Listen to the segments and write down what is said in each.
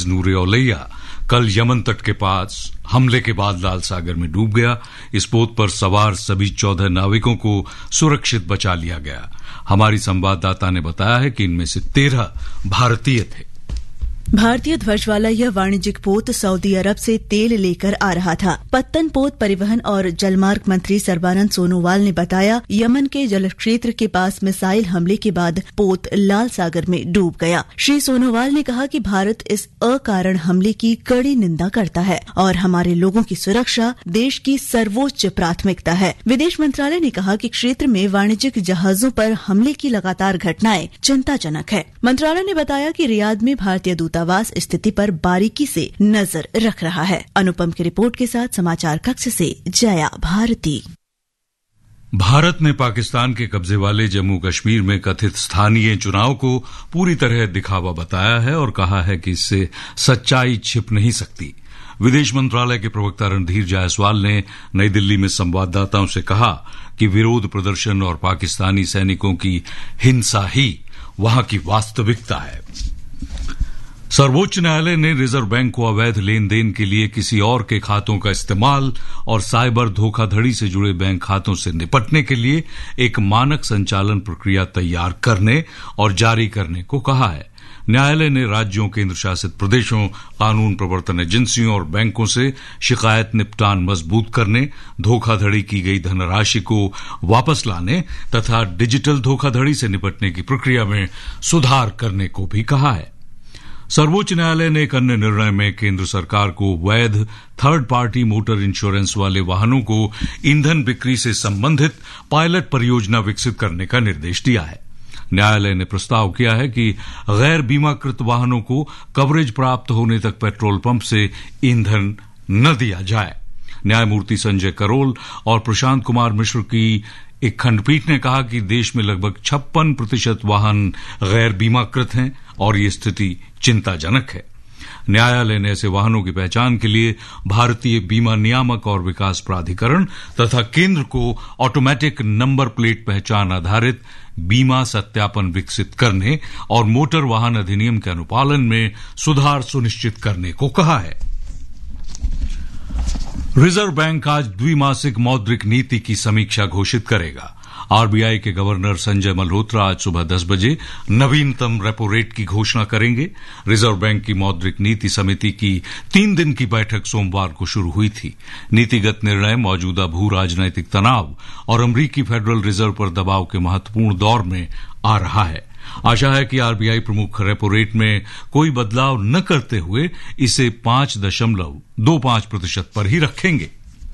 Airlines नूरे औलैया कल Yemen तट के पास हमले के बाद लाल सागर में डूब गया। इस पोत पर सवार सभी 14 नाविकों को सुरक्षित बचा लिया गया। हमारी संवाददाता ने बताया है कि इनमें से 13 भारतीय थे। भारतीय ध्वज वाला यह वाणिज्यिक पोत सऊदी अरब से तेल लेकर आ रहा था। पत्तन पोत परिवहन और जलमार्ग मंत्री सर्बानंद सोनोवाल ने बताया, यमन के जल क्षेत्र के पास मिसाइल हमले के बाद पोत लाल सागर में डूब गया। श्री सोनोवाल ने कहा कि भारत इस अकारण हमले की कड़ी निंदा करता है और हमारे लोगों की सुरक्षा देश की सर्वोच्च प्राथमिकता है। विदेश मंत्रालय ने कहा कि क्षेत्र में वाणिज्यिक जहाजों पर हमले की लगातार घटनाएं चिंताजनक है। मंत्रालय ने बताया कि रियाद में भारतीय दूतावास स्थिति पर बारीकी से नजर रख रहा है। अनुपम की रिपोर्ट के साथ समाचार कक्ष से जया भारती। भारत ने पाकिस्तान के कब्जे वाले जम्मू कश्मीर में कथित स्थानीय चुनाव को पूरी तरह दिखावा बताया है और कहा है कि इससे सच्चाई छिप नहीं सकती। विदेश मंत्रालय के प्रवक्ता रणधीर जायसवाल ने नई दिल्ली में संवाददाताओं से कहा कि विरोध प्रदर्शन और पाकिस्तानी सैनिकों की हिंसा ही वहां की वास्तविकता है। सर्वोच्च न्यायालय ने रिजर्व बैंक को अवैध लेन देन के लिए किसी और के खातों का इस्तेमाल और साइबर धोखाधड़ी से जुड़े बैंक खातों से निपटने के लिए एक मानक संचालन प्रक्रिया तैयार करने और जारी करने को कहा है। न्यायालय ने राज्यों, केंद्र शासित प्रदेशों, कानून प्रवर्तन एजेंसियों और बैंकों से शिकायत निपटान मजबूत करने, धोखाधड़ी की गई धनराशि को वापस लाने तथा डिजिटल धोखाधड़ी से निपटने की प्रक्रिया में सुधार करने को भी कहा है। सर्वोच्च न्यायालय ने एक अन्य निर्णय में केंद्र सरकार को वैध थर्ड पार्टी मोटर इंश्योरेंस वाले वाहनों को ईंधन बिक्री से संबंधित पायलट परियोजना विकसित करने का निर्देश दिया है। न्यायालय ने प्रस्ताव किया है कि गैर बीमाकृत वाहनों को कवरेज प्राप्त होने तक पेट्रोल पंप से ईंधन न दिया जाए। न्यायमूर्ति संजय करोल और प्रशांत कुमार मिश्र की एक खंडपीठ ने कहा कि देश में लगभग 56% वाहन गैर बीमाकृत हैं और ये स्थिति चिंताजनक है। न्यायालय ने ऐसे वाहनों की पहचान के लिए भारतीय बीमा नियामक और विकास प्राधिकरण तथा केंद्र को ऑटोमेटिक नंबर प्लेट पहचान आधारित बीमा सत्यापन विकसित करने और मोटर वाहन अधिनियम के अनुपालन में सुधार सुनिश्चित करने को कहा है। रिजर्व बैंक आज द्विमासिक मौद्रिक नीति की समीक्षा घोषित करेगा। आरबीआई के गवर्नर संजय मल्होत्रा आज सुबह 10 बजे नवीनतम रेपो रेट की घोषणा करेंगे। रिजर्व बैंक की मौद्रिक नीति समिति की 3 दिन की बैठक सोमवार को शुरू हुई थी। नीतिगत निर्णय मौजूदा भू राजनैतिक तनाव और अमरीकी फेडरल रिजर्व पर दबाव के महत्वपूर्ण दौर में आ रहा है। आशा है कि आरबीआई प्रमुख रेपो रेट में कोई बदलाव न करते हुए इसे 5.25% पर ही रखेंगे।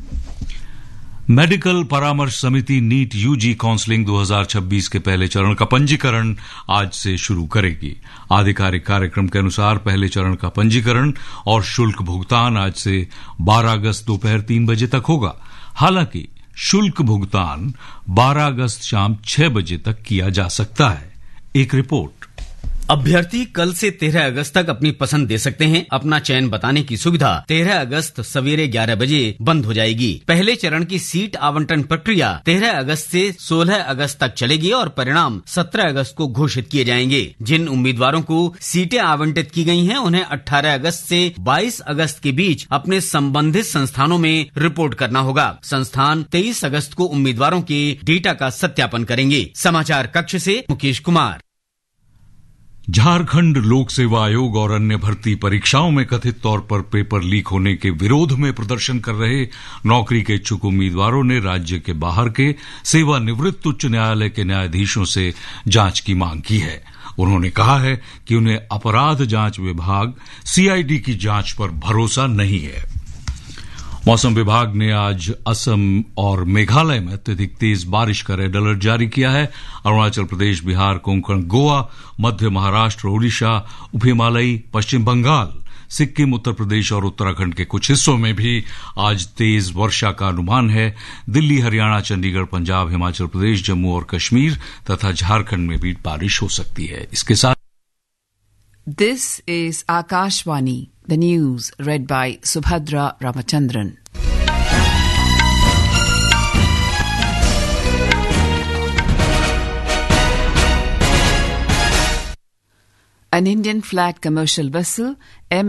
मेडिकल परामर्श समिति नीट यूजी काउंसलिंग 2026 के पहले चरण का पंजीकरण आज से शुरू करेगी। आधिकारिक कार्यक्रम के अनुसार पहले चरण का पंजीकरण और शुल्क भुगतान आज से 12 अगस्त दोपहर 3 बजे तक होगा। हालांकि शुल्क भुगतान 12 अगस्त शाम 6 बजे तक किया जा सकता है। एक रिपोर्ट। अभ्यर्थी कल से 13 अगस्त तक अपनी पसंद दे सकते हैं। अपना चयन बताने की सुविधा 13 अगस्त सवेरे 11 बजे बंद हो जाएगी। पहले चरण की सीट आवंटन प्रक्रिया 13 अगस्त से 16 अगस्त तक चलेगी और परिणाम 17 अगस्त को घोषित किए जाएंगे। जिन उम्मीदवारों को सीटें आवंटित की गई हैं, उन्हें 18 अगस्त से 22 अगस्त के बीच अपने संबंधित संस्थानों में रिपोर्ट करना होगा। संस्थान 23 अगस्त को उम्मीदवारों के डेटा का सत्यापन करेंगे। समाचार कक्ष से मुकेश कुमार। झारखंड लोक सेवा आयोग और अन्य भर्ती परीक्षाओं में कथित तौर पर पेपर लीक होने के विरोध में प्रदर्शन कर रहे नौकरी के इच्छुक उम्मीदवारों ने राज्य के बाहर के सेवानिवृत्त उच्च न्यायालय के न्यायाधीशों से जांच की मांग की है। उन्होंने कहा है कि उन्हें अपराध जांच विभाग सीआईडी की जांच पर भरोसा नहीं है। मौसम विभाग ने आज असम और मेघालय में अत्यधिक तेज बारिश का रेड अलर्ट जारी किया है। अरुणाचल प्रदेश, बिहार, कोंकण, गोवा, मध्य महाराष्ट्र, ओडिशा, उप हिमालयी, पश्चिम बंगाल, सिक्किम, उत्तर प्रदेश और उत्तराखंड के कुछ हिस्सों में भी आज तेज वर्षा का अनुमान है। दिल्ली, हरियाणा, चंडीगढ़, पंजाब, हिमाचल प्रदेश, जम्मू और कश्मीर तथा झारखंड में भी बारिश हो सकती है। इसके साथ This is Akashvani, the news read by Subhadra Ramachandran. An Indian flag commercial vessel